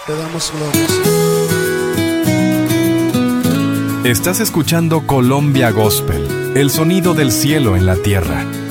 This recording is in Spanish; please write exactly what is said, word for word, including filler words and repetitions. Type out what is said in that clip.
Te damos gloria, Señor. Estás escuchando Colombia Gospel, el sonido del cielo en la tierra.